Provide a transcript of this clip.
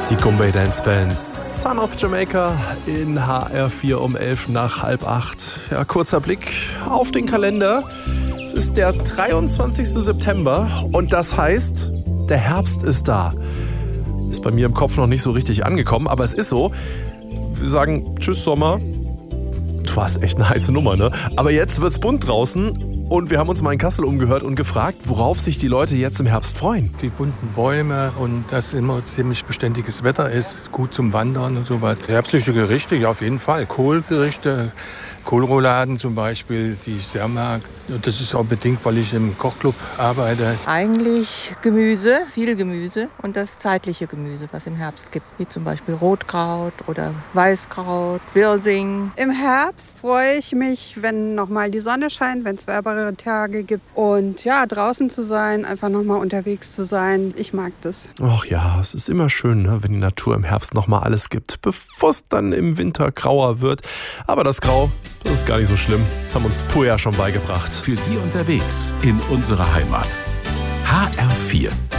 Die Goombay Dance Band Son of Jamaica in HR4 um 11 nach 7:30. Ja, kurzer Blick auf den Kalender. Es ist der 23. September und das heißt, der Herbst ist da. Ist bei mir im Kopf noch nicht so richtig angekommen, aber es ist so. Wir sagen Tschüss Sommer. Du warst echt eine heiße Nummer, ne? Aber jetzt wird's bunt draußen. Und wir haben uns mal in Kassel umgehört und gefragt, worauf sich die Leute jetzt im Herbst freuen. Die bunten Bäume und dass immer ziemlich beständiges Wetter ist, gut zum Wandern und sowas. Herbstliche Gerichte, ja auf jeden Fall. Kohlgerichte, Kohlrouladen zum Beispiel, die ich sehr mag. Und das ist auch bedingt, weil ich im Kochclub arbeite. Eigentlich Gemüse, viel Gemüse und das zeitliche Gemüse, was im Herbst gibt. Wie zum Beispiel Rotkraut oder Weißkraut, Wirsing. Im Herbst freue ich mich, wenn nochmal die Sonne scheint, wenn es wärmere Tage gibt. Und ja, draußen zu sein, einfach nochmal unterwegs zu sein. Ich mag das. Ach ja, es ist immer schön, ne, wenn die Natur im Herbst nochmal alles gibt, bevor es dann im Winter grauer wird. Aber das Grau, das ist gar nicht so schlimm. Das haben uns Puja schon beigebracht. Für Sie unterwegs in unserer Heimat. HR4